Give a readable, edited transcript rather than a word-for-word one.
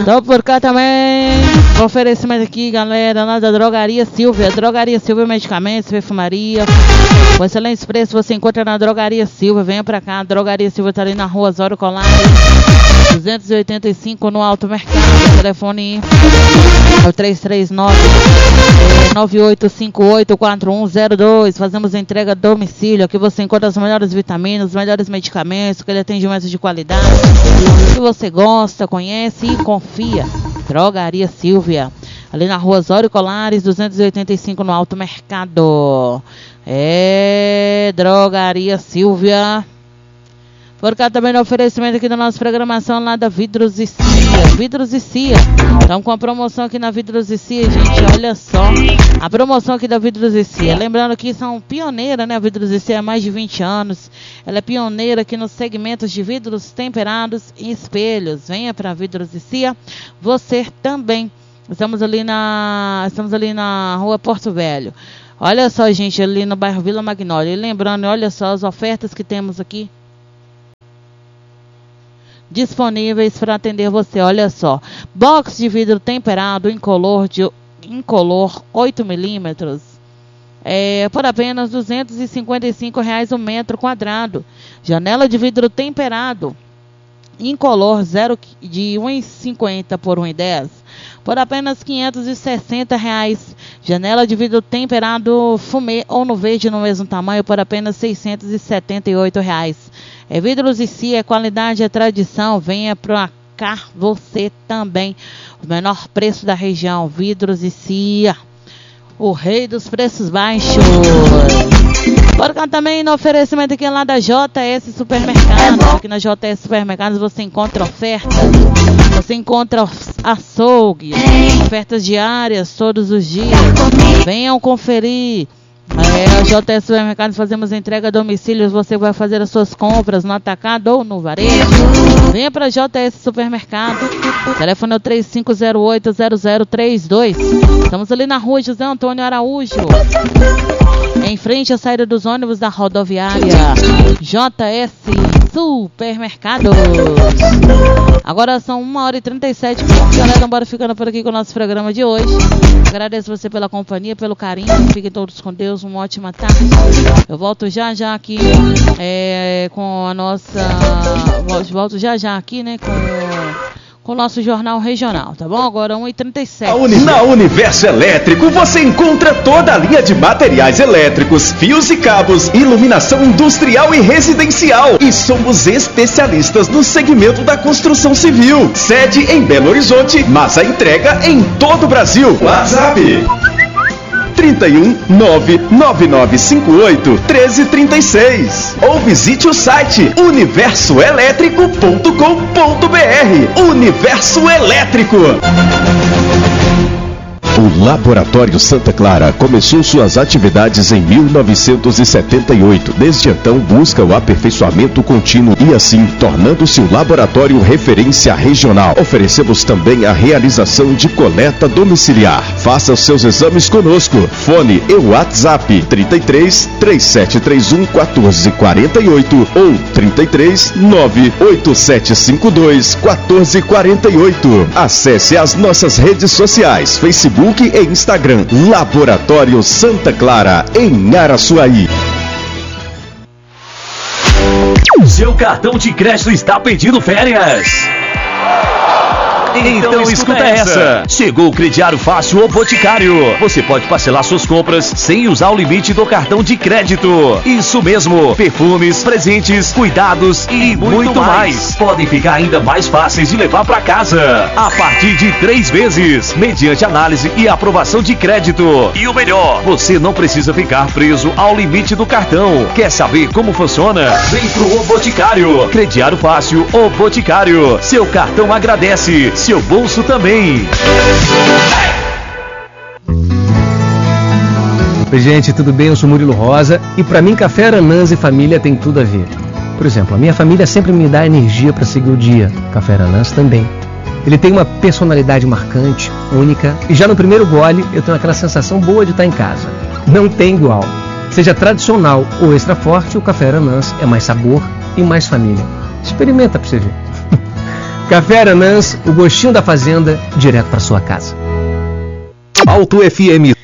Tô por cá também. Oferecimento aqui, galera, lá da Drogaria Silvia. Drogaria Silvia, medicamentos, perfumaria. Com excelentes preços você encontra na Drogaria Silvia. Venha pra cá. A Drogaria Silvia tá ali na rua Osório Colares, 285 no Alto Mercado. O telefone é o 339-9858-4102. Fazemos entrega a domicílio. Aqui você encontra as melhores vitaminas, os melhores medicamentos, aquele atendimento de qualidade que você gosta, conhece e confia. Drogaria Silvia, ali na rua Osório Colares, 285 no Alto Mercado. É Drogaria Silvia. Por cá também no oferecimento aqui da nossa programação lá da Vidros e Cia. Vidros e Cia. Estamos com a promoção aqui na Vidros e Cia, gente. Olha só. A promoção aqui da Vidros e Cia. Lembrando que são pioneiras, né? A Vidros e Cia há mais de 20 anos. Ela é pioneira aqui nos segmentos de vidros temperados e espelhos. Venha para Vidros e Cia. Você também. Estamos ali na rua Porto Velho. Olha só, gente, ali no bairro Vila Magnólia. E lembrando, olha só as ofertas que temos aqui disponíveis para atender você. Olha só, box de vidro temperado incolor 8 milímetros por apenas R$ 255 o metro quadrado. Janela de vidro temperado incolor de 1,50 por 1,10 por apenas R$ 560. Janela de vidro temperado fumê ou no verde no mesmo tamanho por apenas R$ 678. É Vidros e Cia, é qualidade, é tradição. Venha pra cá você também. O menor preço da região, Vidros e Cia, o rei dos preços baixos. Por cá também no oferecimento aqui lá da JS Supermercados. Aqui na JS Supermercados você encontra ofertas, você encontra açougue, ofertas diárias todos os dias. Venham conferir. A JS Supermercados fazemos entrega a domicílios. Você vai fazer as suas compras no atacado ou no varejo. Venha para JS Supermercado. O telefone é o 3508-0032. Estamos ali na rua José Antônio Araújo, em frente à saída dos ônibus da rodoviária. JS Supermercados. Agora são 1h37. Galera, bora ficando por aqui com o nosso programa de hoje. Agradeço você pela companhia, pelo carinho. Fiquem todos com Deus, uma ótima tarde. Eu volto já aqui com a nossa... Volto já aqui, né, com o nosso jornal regional, tá bom? Agora 1h37. Na Universo Elétrico você encontra toda a linha de materiais elétricos, fios e cabos, iluminação industrial e residencial. E somos especialistas no segmento da construção civil. Sede em Belo Horizonte, mas a entrega em todo o Brasil. WhatsApp 31-99958-1336 ou visite o site universoelétrico.com.br. Universo Elétrico. O Laboratório Santa Clara começou suas atividades em 1978. Desde então, busca o aperfeiçoamento contínuo e assim, tornando-se o laboratório referência regional. Oferecemos também a realização de coleta domiciliar. Faça os seus exames conosco. Fone e WhatsApp 33 3731 1448 ou 33 98752 1448. Acesse as nossas redes sociais, Facebook e Instagram. Laboratório Santa Clara, em Araçuaí. Seu cartão de crédito está pedindo férias? Então escuta essa. Chegou o Crediário Fácil, o Boticário. Você pode parcelar suas compras sem usar o limite do cartão de crédito. Isso mesmo, perfumes, presentes, cuidados e muito mais. Podem ficar ainda mais fáceis de levar para casa. A partir de 3 vezes, mediante análise e aprovação de crédito. E o melhor, você não precisa ficar preso ao limite do cartão. Quer saber como funciona? Vem pro O Boticário. Crediário Fácil, O Boticário. Seu cartão agradece. Seu bolso também. Oi, gente, tudo bem? Eu sou Murilo Rosa e pra mim Café Aranãs e família tem tudo a ver. Por exemplo, a minha família sempre me dá energia para seguir o dia. Café Aranãs também. Ele tem uma personalidade marcante, única, e já no primeiro gole eu tenho aquela sensação boa de estar em casa. Não tem igual. Seja tradicional ou extra forte, o Café Aranãs é mais sabor e mais família. Experimenta pra você ver. Café Aranãs, o gostinho da fazenda, direto para sua casa. Alto FM